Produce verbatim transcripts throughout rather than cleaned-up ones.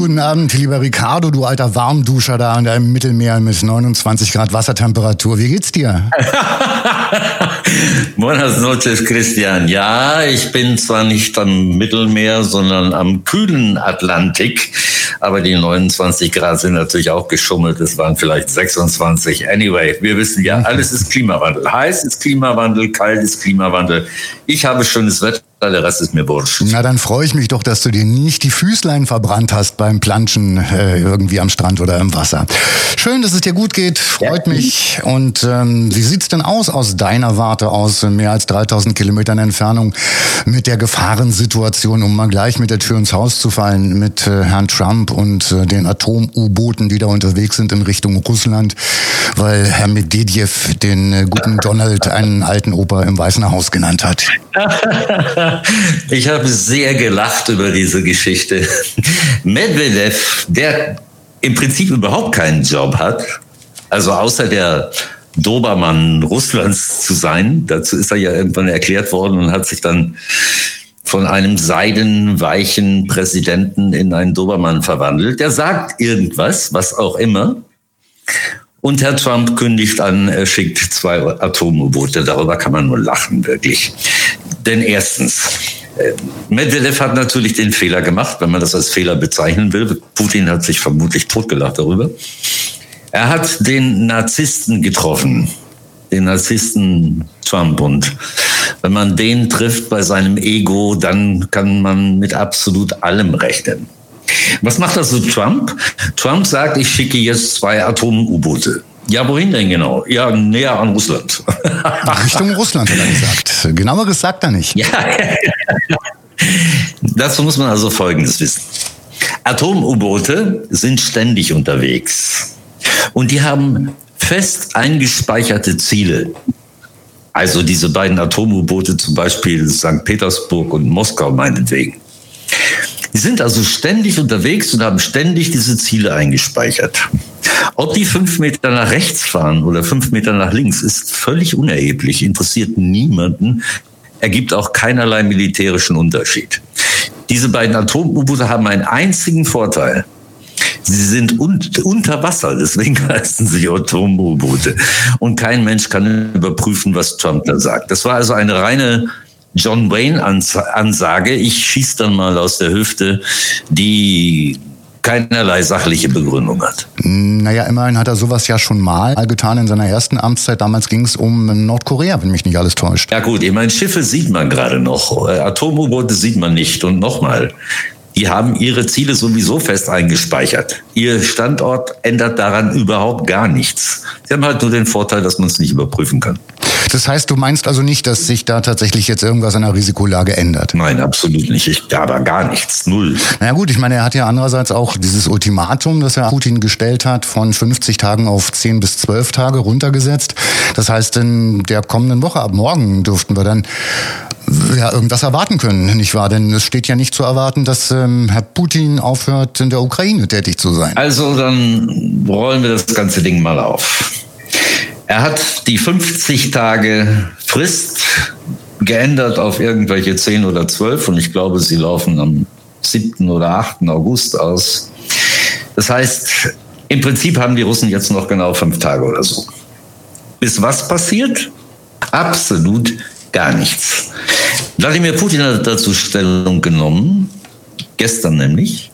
guten Abend, lieber Ricardo, du alter Warmduscher da in deinem Mittelmeer mit neunundzwanzig Grad Wassertemperatur. Wie geht's dir? Buenas noches, Christian. Ja, ich bin zwar nicht am Mittelmeer, sondern am kühlen Atlantik. Aber die neunundzwanzig Grad sind natürlich auch geschummelt. Es waren vielleicht sechsundzwanzig. Anyway, wir wissen ja, alles ist Klimawandel. Heiß ist Klimawandel, kalt ist Klimawandel. Ich habe schönes Wetter, der Rest ist mir wurscht. Na, dann freue ich mich doch, dass du dir nicht die Füßlein verbrannt hast beim Planschen äh, irgendwie am Strand oder im Wasser. Schön, dass es dir gut geht, freut ja. mich. Und ähm, wie sieht's denn aus, aus deiner Warte aus, mehr als dreitausend Kilometern Entfernung, mit der Gefahrensituation, um mal gleich mit der Tür ins Haus zu fallen, mit äh, Herrn Trump und äh, den Atom-U-Booten, die da unterwegs sind in Richtung Russland, weil Herr Medvedev den äh, guten Donald einen alten Opa im Weißen Haus genannt hat. Ich habe sehr gelacht über diese Geschichte. Medvedev, der im Prinzip überhaupt keinen Job hat, also außer der Dobermann Russlands zu sein, dazu ist er ja irgendwann erklärt worden und hat sich dann von einem seidenweichen Präsidenten in einen Dobermann verwandelt. Der sagt irgendwas, was auch immer. Und Herr Trump kündigt an, er schickt zwei Atom-U-Boote. Darüber kann man nur lachen, wirklich. Denn erstens, Medvedev hat natürlich den Fehler gemacht, wenn man das als Fehler bezeichnen will. Putin hat sich vermutlich totgelacht darüber. Er hat den Narzissten getroffen, den Narzissten Trump. Und wenn man den trifft bei seinem Ego, dann kann man mit absolut allem rechnen. Was macht also Trump? Trump sagt, ich schicke jetzt zwei Atom-U-Boote. Ja, wohin denn genau? Ja, näher an Russland. Richtung Russland hat er gesagt. Genaueres sagt er nicht. Ja, dazu muss man also Folgendes wissen. Atom-U-Boote sind ständig unterwegs. Und die haben fest eingespeicherte Ziele. Also diese beiden Atom-U-Boote, zum Beispiel Sankt Petersburg und Moskau meinetwegen. Die sind also ständig unterwegs und haben ständig diese Ziele eingespeichert. Ob die fünf Meter nach rechts fahren oder fünf Meter nach links, ist völlig unerheblich, interessiert niemanden, ergibt auch keinerlei militärischen Unterschied. Diese beiden Atom-U-Boote haben einen einzigen Vorteil. Sie sind un- unter Wasser, deswegen heißen sie Atom-U-Boote. Und kein Mensch kann überprüfen, was Trump da sagt. Das war also eine reine John Wayne-Ansage. Ich schieße dann mal aus der Hüfte, die keinerlei sachliche Begründung hat. Naja, immerhin hat er sowas ja schon mal getan in seiner ersten Amtszeit. Damals ging es um Nordkorea, wenn mich nicht alles täuscht. Ja gut, ich meine, Schiffe sieht man gerade noch. Atom-U-Boote sieht man nicht. Und nochmal, die haben ihre Ziele sowieso fest eingespeichert. Ihr Standort ändert daran überhaupt gar nichts. Sie haben halt nur den Vorteil, dass man es nicht überprüfen kann. Das heißt, du meinst also nicht, dass sich da tatsächlich jetzt irgendwas an der Risikolage ändert? Nein, absolut nicht. Ich, aber gar nichts. Null. Na ja, gut, ich meine, er hat ja andererseits auch dieses Ultimatum, das er Putin gestellt hat, von fünfzig Tagen auf zehn bis zwölf Tage runtergesetzt. Das heißt, in der kommenden Woche, ab morgen, dürften wir dann ja irgendwas erwarten können, nicht wahr? Denn es steht ja nicht zu erwarten, dass ähm, Herr Putin aufhört, in der Ukraine tätig zu sein. Also dann rollen wir das ganze Ding mal auf. Er hat die fünfzig Tage Frist geändert auf irgendwelche zehn oder zwölf und ich glaube, sie laufen am siebten oder achten August aus. Das heißt, im Prinzip haben die Russen jetzt noch genau fünf Tage oder so. Bis was passiert? Absolut gar nichts. Wladimir Putin hat dazu Stellung genommen, gestern nämlich,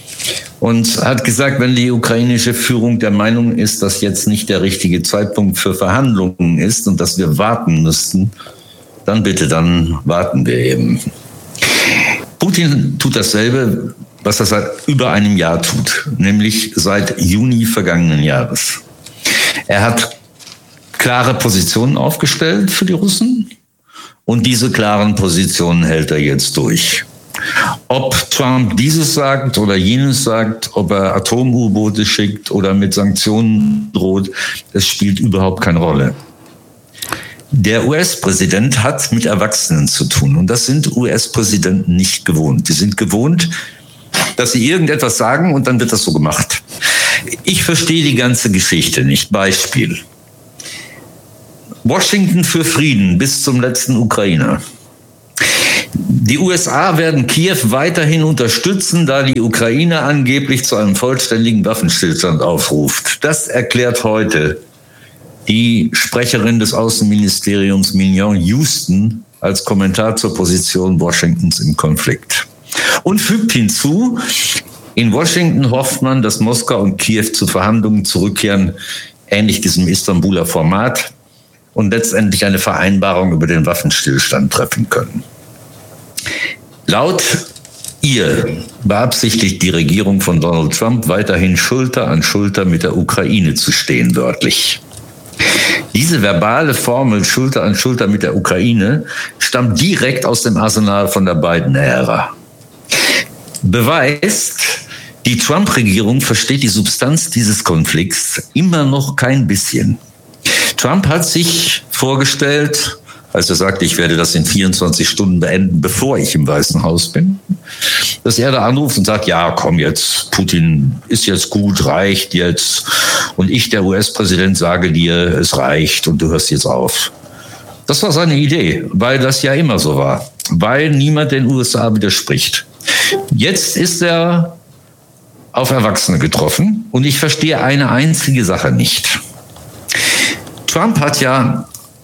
und hat gesagt, wenn die ukrainische Führung der Meinung ist, dass jetzt nicht der richtige Zeitpunkt für Verhandlungen ist und dass wir warten müssten, dann bitte, dann warten wir eben. Putin tut dasselbe, was er seit über einem Jahr tut, nämlich seit Juni vergangenen Jahres. Er hat klare Positionen aufgestellt für die Russen und diese klaren Positionen hält er jetzt durch. Ob Trump dieses sagt oder jenes sagt, ob er Atom-U-Boote schickt oder mit Sanktionen droht, das spielt überhaupt keine Rolle. Der U S-Präsident hat mit Erwachsenen zu tun und das sind U S-Präsidenten nicht gewohnt. Die sind gewohnt, dass sie irgendetwas sagen und dann wird das so gemacht. Ich verstehe die ganze Geschichte nicht. Beispiel. Washington für Frieden bis zum letzten Ukrainer. Die U S A werden Kiew weiterhin unterstützen, da die Ukraine angeblich zu einem vollständigen Waffenstillstand aufruft. Das erklärt heute die Sprecherin des Außenministeriums Mignon Houston als Kommentar zur Position Washingtons im Konflikt. Und fügt hinzu, in Washington hofft man, dass Moskau und Kiew zu Verhandlungen zurückkehren, ähnlich diesem Istanbuler Format, und letztendlich eine Vereinbarung über den Waffenstillstand treffen können. Laut ihr beabsichtigt die Regierung von Donald Trump weiterhin Schulter an Schulter mit der Ukraine zu stehen, wörtlich. Diese verbale Formel Schulter an Schulter mit der Ukraine stammt direkt aus dem Arsenal von der Biden-Ära. Beweist, die Trump-Regierung versteht die Substanz dieses Konflikts immer noch kein bisschen. Trump hat sich vorgestellt, als er sagte, ich werde das in vierundzwanzig Stunden beenden, bevor ich im Weißen Haus bin, dass er da anruft und sagt, ja, komm jetzt, Putin ist jetzt gut, reicht jetzt. Und ich, der U S-Präsident, sage dir, es reicht und du hörst jetzt auf. Das war seine Idee, weil das ja immer so war, weil niemand den U S A widerspricht. Jetzt ist er auf Erwachsene getroffen und ich verstehe eine einzige Sache nicht. Trump hat ja,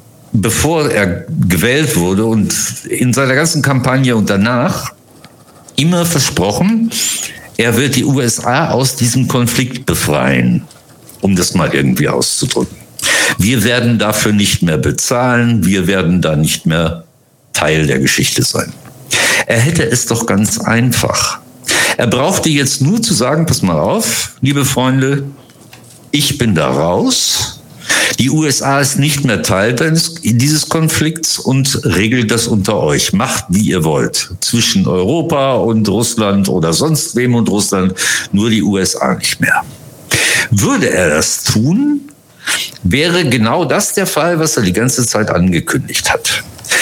bevor er gewählt wurde und in seiner ganzen Kampagne und danach immer versprochen, er wird die U S A aus diesem Konflikt befreien, um das mal irgendwie auszudrücken. Wir werden dafür nicht mehr bezahlen, wir werden da nicht mehr Teil der Geschichte sein. Er hätte es doch ganz einfach. Er brauchte jetzt nur zu sagen, pass mal auf, liebe Freunde, ich bin da raus. Die U S A ist nicht mehr Teil dieses Konflikts und regelt das unter euch. Macht, wie ihr wollt. Zwischen Europa und Russland oder sonst wem und Russland, nur die U S A nicht mehr. Würde er das tun, wäre genau das der Fall, was er die ganze Zeit angekündigt hat.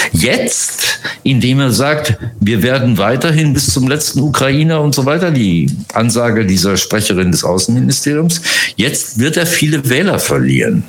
Jetzt, indem er sagt, wir werden weiterhin bis zum letzten Ukrainer und so weiter, die Ansage dieser Sprecherin des Außenministeriums, jetzt wird er viele Wähler verlieren.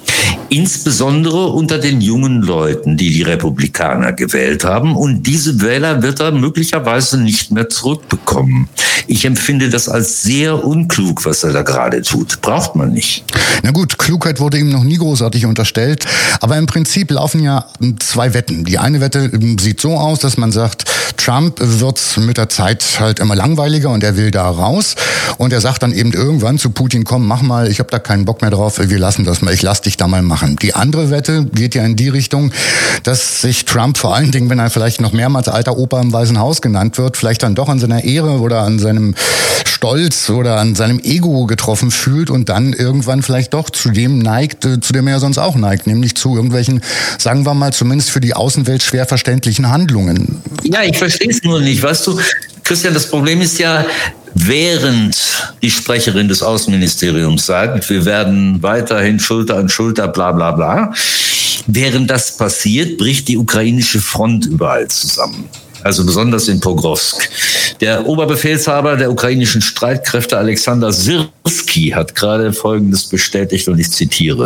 Insbesondere unter den jungen Leuten, die die Republikaner gewählt haben. Und diese Wähler wird er möglicherweise nicht mehr zurückbekommen. Ich empfinde das als sehr unklug, was er da gerade tut. Braucht man nicht. Na gut, Klugheit wurde ihm noch nie großartig unterstellt. Aber im Prinzip laufen ja zwei Wetten. Die eine Wette sieht so aus, dass man sagt, Trump wird mit der Zeit halt immer langweiliger und er will da raus. Und er sagt dann eben irgendwann zu Putin, komm, mach mal, ich habe da keinen Bock mehr drauf, wir lassen das mal, ich lass dich da mal machen. Die andere Wette geht ja in die Richtung, dass sich Trump vor allen Dingen, wenn er vielleicht noch mehrmals alter Opa im Weißen Haus genannt wird, vielleicht dann doch an seiner Ehre oder an seinem Stolz oder an seinem Ego getroffen fühlt und dann irgendwann vielleicht doch zu dem neigt, zu dem er sonst auch neigt, nämlich zu irgendwelchen, sagen wir mal, zumindest für die Außenwelt schwer verständlichen Handlungen. Ja, ich verstehe es nur nicht, weißt du, Christian, das Problem ist ja, während die Sprecherin des Außenministeriums sagt, wir werden weiterhin Schulter an Schulter, bla bla bla, während das passiert, bricht die ukrainische Front überall zusammen. Also besonders in Pokrovsk. Der Oberbefehlshaber der ukrainischen Streitkräfte, Alexander Syrski, hat gerade Folgendes bestätigt und ich zitiere.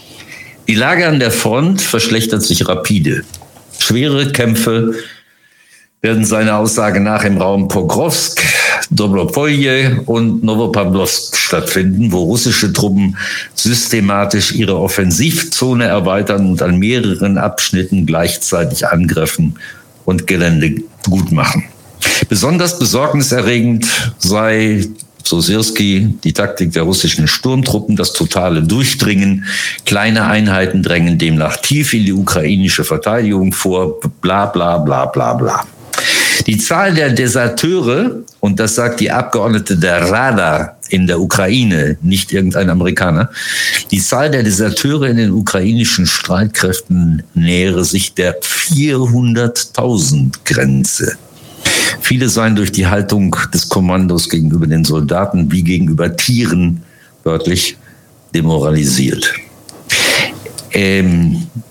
Die Lage an der Front verschlechtert sich rapide. Schwere Kämpfe werden seiner Aussage nach im Raum Pokrovsk, Dobropolje und Novopavlovsk stattfinden, wo russische Truppen systematisch ihre Offensivzone erweitern und an mehreren Abschnitten gleichzeitig angreifen und Gelände gut machen. Besonders besorgniserregend sei, so Syrski, die Taktik der russischen Sturmtruppen, das totale Durchdringen. Kleine Einheiten drängen demnach tief in die ukrainische Verteidigung vor, bla bla bla bla bla. Die Zahl der Deserteure, und das sagt die Abgeordnete der Rada in der Ukraine, nicht irgendein Amerikaner, die Zahl der Deserteure in den ukrainischen Streitkräften nähere sich der vierhunderttausend Grenze. Viele seien durch die Haltung des Kommandos gegenüber den Soldaten wie gegenüber Tieren wörtlich demoralisiert. Ähm,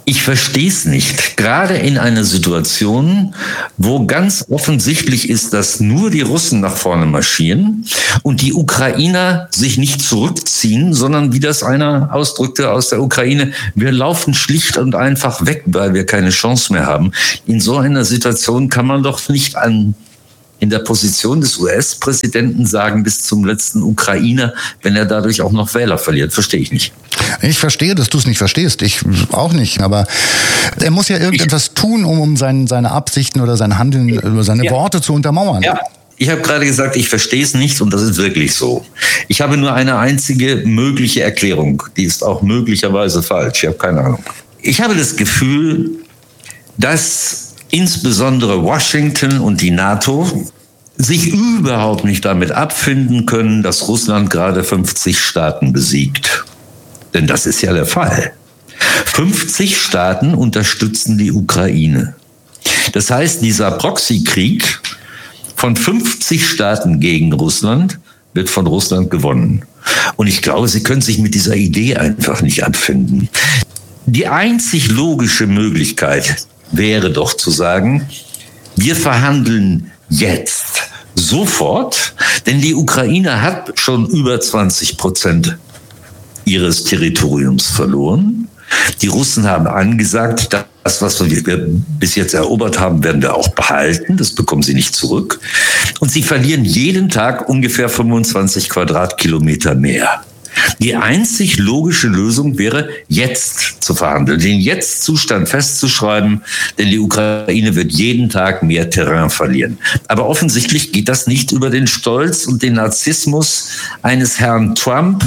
Ich verstehe es nicht. Gerade in einer Situation, wo ganz offensichtlich ist, dass nur die Russen nach vorne marschieren und die Ukrainer sich nicht zurückziehen, sondern wie das einer ausdrückte aus der Ukraine, wir laufen schlicht und einfach weg, weil wir keine Chance mehr haben. In so einer Situation kann man doch nicht an in der Position des U S-Präsidenten sagen, bis zum letzten Ukrainer, wenn er dadurch auch noch Wähler verliert. Verstehe ich nicht. Ich verstehe, dass du es nicht verstehst. Ich auch nicht. Aber er muss ja irgendetwas tun, um, um sein, seine Absichten oder sein Handeln, oder seine ja. Worte zu untermauern. Ja. Ich habe gerade gesagt, ich verstehe es nicht und das ist wirklich so. Ich habe nur eine einzige mögliche Erklärung. Die ist auch möglicherweise falsch. Ich habe keine Ahnung. Ich habe das Gefühl, dass insbesondere Washington und die NATO sich überhaupt nicht damit abfinden können, dass Russland gerade fünfzig Staaten besiegt. Denn das ist ja der Fall. fünfzig Staaten unterstützen die Ukraine. Das heißt, dieser Proxykrieg von fünfzig Staaten gegen Russland wird von Russland gewonnen. Und ich glaube, sie können sich mit dieser Idee einfach nicht abfinden. Die einzig logische Möglichkeit wäre doch zu sagen, wir verhandeln jetzt sofort, denn die Ukraine hat schon über zwanzig Prozent ihres Territoriums verloren. Die Russen haben angesagt, das, was wir bis jetzt erobert haben, werden wir auch behalten. Das bekommen sie nicht zurück. Und sie verlieren jeden Tag ungefähr fünfundzwanzig Quadratkilometer mehr. Die einzig logische Lösung wäre, jetzt zu verhandeln, den Jetzt-Zustand festzuschreiben, denn die Ukraine wird jeden Tag mehr Terrain verlieren. Aber offensichtlich geht das nicht über den Stolz und den Narzissmus eines Herrn Trump,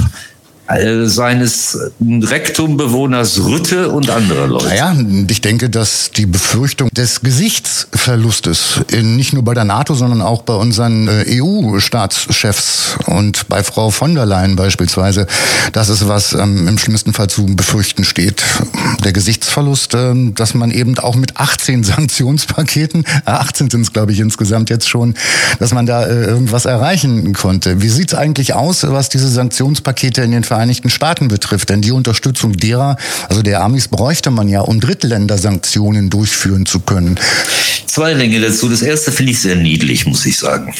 seines Rektumbewohners Rütte und anderer Leute. Naja, ich denke, dass die Befürchtung des Gesichtsverlustes in, nicht nur bei der NATO, sondern auch bei unseren E U-Staatschefs und bei Frau von der Leyen beispielsweise, das ist was ähm, im schlimmsten Fall zu befürchten steht. Der Gesichtsverlust, ähm, dass man eben auch mit achtzehn Sanktionspaketen, äh, achtzehn sind es glaube ich insgesamt jetzt schon, dass man da äh, irgendwas erreichen konnte. Wie sieht es eigentlich aus, was diese Sanktionspakete in den Vereinigten Staaten betrifft? Denn die Unterstützung derer, also der Amis, bräuchte man ja, um Drittländer-Sanktionen durchführen zu können. Zwei Dinge dazu. Das erste finde ich sehr niedlich, muss ich sagen.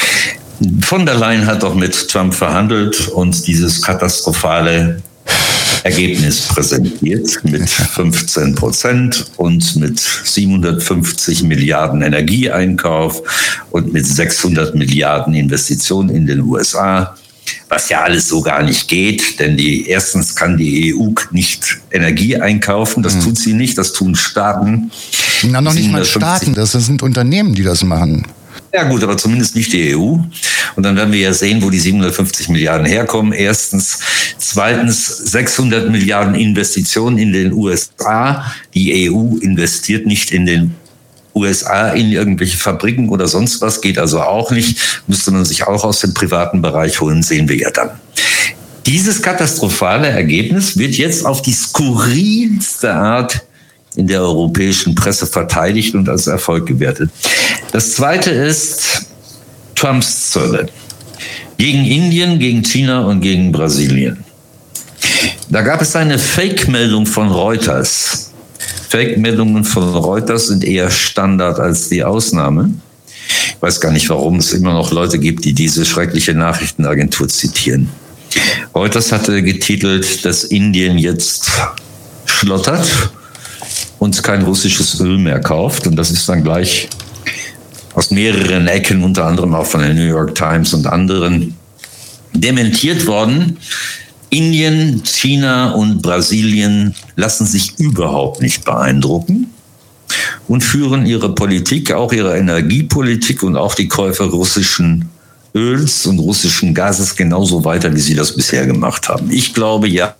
Von der Leyen hat doch mit Trump verhandelt und dieses katastrophale Ergebnis präsentiert mit fünfzehn Prozent und mit siebenhundertfünfzig Milliarden Energieeinkauf und mit sechshundert Milliarden Investitionen in den U S A. Was ja alles so gar nicht geht, denn die erstens kann die E U nicht Energie einkaufen, das tut sie nicht, das tun Staaten. Na, noch nicht mal Staaten, das sind Unternehmen, die das machen. Ja gut, aber zumindest nicht die E U. Und dann werden wir ja sehen, wo die siebenhundertfünfzig Milliarden herkommen. Erstens. Zweitens, sechshundert Milliarden Investitionen in den U S A. Die E U investiert nicht in den U S A in irgendwelche Fabriken oder sonst was, geht also auch nicht. Müsste man sich auch aus dem privaten Bereich holen, sehen wir ja dann. Dieses katastrophale Ergebnis wird jetzt auf die skurrilste Art in der europäischen Presse verteidigt und als Erfolg gewertet. Das Zweite ist Trumps Zölle. Gegen Indien, gegen China und gegen Brasilien. Da gab es eine Fake-Meldung von Reuters. Fake-Meldungen von Reuters sind eher Standard als die Ausnahme. Ich weiß gar nicht, warum es immer noch Leute gibt, die diese schreckliche Nachrichtenagentur zitieren. Reuters hatte getitelt, dass Indien jetzt schlottert und kein russisches Öl mehr kauft. Und das ist dann gleich aus mehreren Ecken, unter anderem auch von der New York Times und anderen, dementiert worden. Indien, China und Brasilien lassen sich überhaupt nicht beeindrucken und führen ihre Politik, auch ihre Energiepolitik und auch die Käufe russischen Öls und russischen Gases genauso weiter, wie sie das bisher gemacht haben. Ich glaube ja,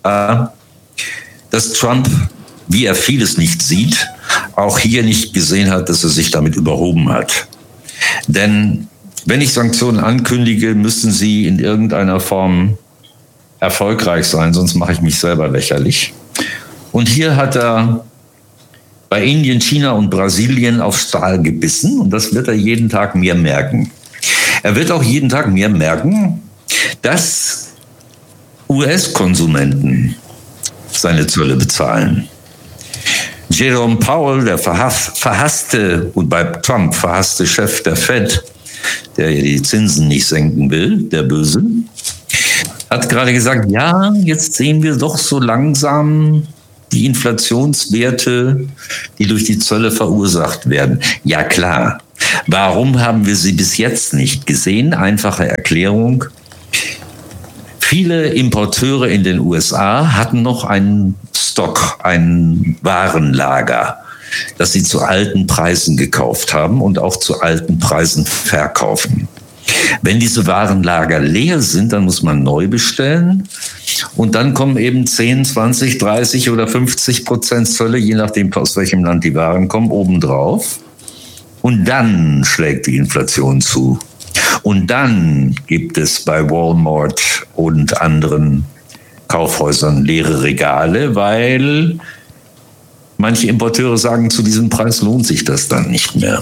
dass Trump, wie er vieles nicht sieht, auch hier nicht gesehen hat, dass er sich damit überhoben hat. Denn wenn ich Sanktionen ankündige, müssen sie in irgendeiner Form erfolgreich sein, sonst mache ich mich selber lächerlich. Und hier hat er bei Indien, China und Brasilien auf Stahl gebissen und das wird er jeden Tag mehr merken. Er wird auch jeden Tag mehr merken, dass U S-Konsumenten seine Zölle bezahlen. Jerome Powell, der verhasste und bei Trump verhasste Chef der Fed, der die Zinsen nicht senken will, der Böse, hat gerade gesagt, ja, jetzt sehen wir doch so langsam die Inflationswerte, die durch die Zölle verursacht werden. Ja klar, warum haben wir sie bis jetzt nicht gesehen? Einfache Erklärung. Viele Importeure in den U S A hatten noch einen Stock, ein Warenlager, das sie zu alten Preisen gekauft haben und auch zu alten Preisen verkaufen. Wenn diese Warenlager leer sind, dann muss man neu bestellen und dann kommen eben zehn, zwanzig, dreißig oder fünfzig Prozent Zölle, je nachdem aus welchem Land die Waren kommen, obendrauf. Und dann schlägt die Inflation zu. Und dann gibt es bei Walmart und anderen Kaufhäusern leere Regale, weil manche Importeure sagen, zu diesem Preis lohnt sich das dann nicht mehr.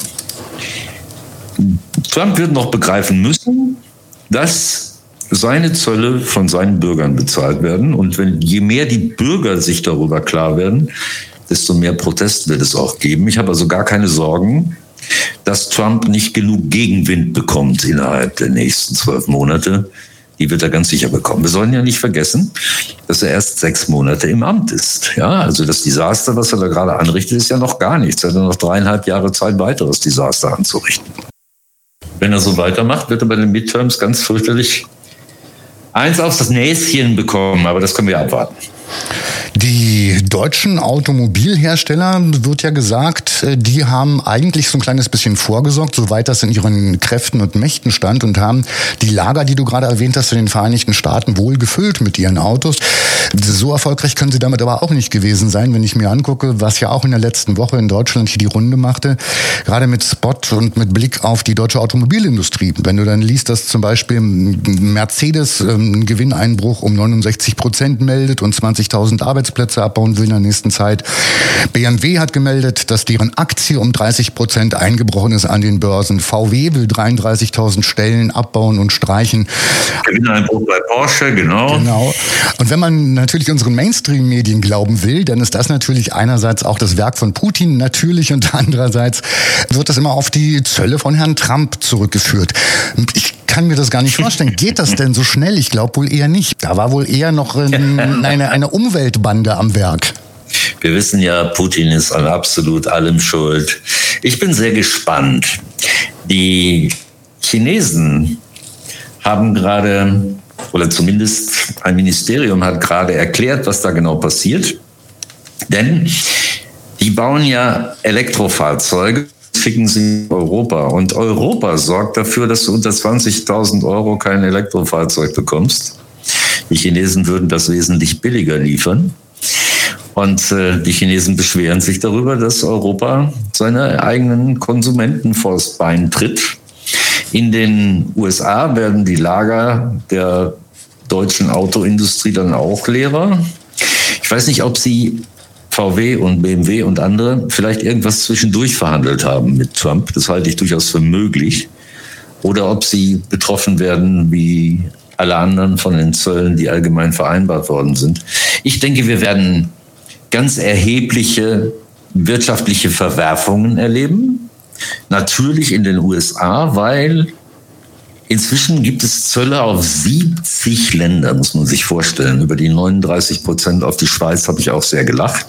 Trump wird noch begreifen müssen, dass seine Zölle von seinen Bürgern bezahlt werden. Und wenn, je mehr die Bürger sich darüber klar werden, desto mehr Protest wird es auch geben. Ich habe also gar keine Sorgen, dass Trump nicht genug Gegenwind bekommt innerhalb der nächsten zwölf Monate. Die wird er ganz sicher bekommen. Wir sollen ja nicht vergessen, dass er erst sechs Monate im Amt ist. Ja, also das Desaster, was er da gerade anrichtet, ist ja noch gar nichts. Er hat noch dreieinhalb Jahre Zeit, weiteres Desaster anzurichten. Wenn er so weitermacht, wird er bei den Midterms ganz fürchterlich eins aufs Näschen bekommen. Aber das können wir abwarten. Die deutschen Automobilhersteller, wird ja gesagt, die haben eigentlich so ein kleines bisschen vorgesorgt, soweit das in ihren Kräften und Mächten stand, und haben die Lager, die du gerade erwähnt hast, in den Vereinigten Staaten wohl gefüllt mit ihren Autos. So erfolgreich können sie damit aber auch nicht gewesen sein, wenn ich mir angucke, was ja auch in der letzten Woche in Deutschland hier die Runde machte, gerade mit Spot und mit Blick auf die deutsche Automobilindustrie. Wenn du dann liest, dass zum Beispiel Mercedes einen Gewinneinbruch um neunundsechzig Prozent meldet und zwanzigtausend Arbeitsplätze abbauen will in der nächsten Zeit. B M W hat gemeldet, dass deren Aktie um dreißig Prozent eingebrochen ist an den Börsen. V W will dreiunddreißigtausend Stellen abbauen und streichen. Gewinneinbruch bei Porsche, genau. Genau. Und wenn man natürlich unseren Mainstream-Medien glauben will, dann ist das natürlich einerseits auch das Werk von Putin, natürlich, und andererseits wird das immer auf die Zölle von Herrn Trump zurückgeführt. Ich kann mir das gar nicht vorstellen. Geht das denn so schnell? Ich glaube wohl eher nicht. Da war wohl eher noch eine, eine Umweltbande am Werk. Wir wissen ja, Putin ist an absolut allem schuld. Ich bin sehr gespannt. Die Chinesen haben gerade, oder zumindest ein Ministerium hat gerade erklärt, was da genau passiert. Denn die bauen ja Elektrofahrzeuge, schicken sie in Europa. Und Europa sorgt dafür, dass du unter zwanzigtausend Euro kein Elektrofahrzeug bekommst. Die Chinesen würden das wesentlich billiger liefern. Und äh, die Chinesen beschweren sich darüber, dass Europa seine eigenen Konsumenten vors Bein tritt. In den U S A werden die Lager der deutschen Autoindustrie dann auch leerer. Ich weiß nicht, ob sie V W und B M W und andere vielleicht irgendwas zwischendurch verhandelt haben mit Trump. Das halte ich durchaus für möglich. Oder ob sie betroffen werden wie alle anderen von den Zöllen, die allgemein vereinbart worden sind. Ich denke, wir werden ganz erhebliche wirtschaftliche Verwerfungen erleben. Natürlich in den U S A, weil inzwischen gibt es Zölle auf siebzig Länder, muss man sich vorstellen. Über die neununddreißig Prozent auf die Schweiz habe ich auch sehr gelacht.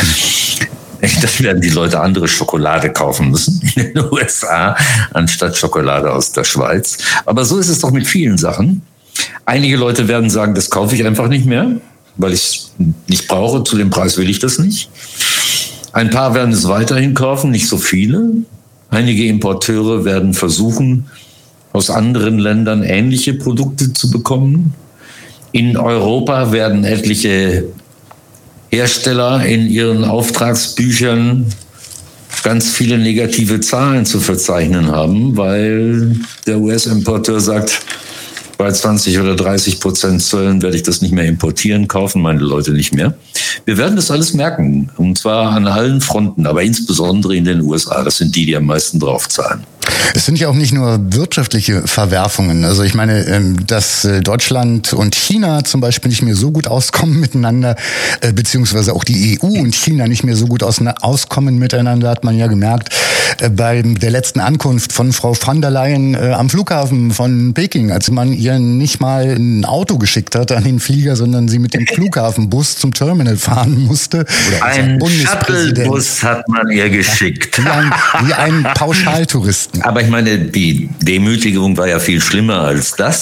Das werden die Leute andere Schokolade kaufen müssen in den U S A, anstatt Schokolade aus der Schweiz. Aber so ist es doch mit vielen Sachen. Einige Leute werden sagen, das kaufe ich einfach nicht mehr, weil ich es nicht brauche. Zu dem Preis will ich das nicht. Ein paar werden es weiterhin kaufen, nicht so viele. Einige Importeure werden versuchen, aus anderen Ländern ähnliche Produkte zu bekommen. In Europa werden etliche Hersteller in ihren Auftragsbüchern ganz viele negative Zahlen zu verzeichnen haben, weil der U S-Importeur sagt, bei zwanzig oder dreißig Prozent Zöllen werde ich das nicht mehr importieren, kaufen meine Leute nicht mehr. Wir werden das alles merken, und zwar an allen Fronten, aber insbesondere in den U S A. Das sind die, die am meisten draufzahlen. Es sind ja auch nicht nur wirtschaftliche Verwerfungen. Also ich meine, dass Deutschland und China zum Beispiel nicht mehr so gut auskommen miteinander, beziehungsweise auch die E U und China nicht mehr so gut auskommen miteinander, hat man ja gemerkt bei der letzten Ankunft von Frau von der Leyen am Flughafen von Peking, als man ihr nicht mal ein Auto geschickt hat an den Flieger, sondern sie mit dem Flughafenbus zum Terminal fahren musste. Ein Shuttlebus hat man ihr geschickt. Wie ein, wie ein Pauschaltouristen. Aber ich meine, die Demütigung war ja viel schlimmer als das.